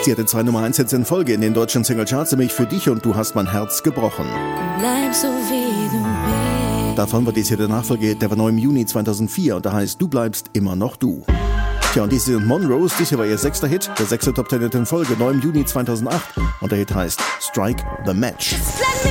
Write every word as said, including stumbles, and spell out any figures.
Sie hatte zwei Nummer eins Hits in Folge in den deutschen Singlecharts, nämlich Für dich und Du hast mein Herz gebrochen. Bleib so wie du bist. Davon war dies hier der Nachfolge, der war neu im Juni zweitausendvier und da heißt Du bleibst immer noch du. Tja, und dies sind Monrose, dies hier war ihr sechster Hit, der sechste Top Ten Hit in Folge, neu im Juni zweitausendacht und der Hit heißt Strike the Match.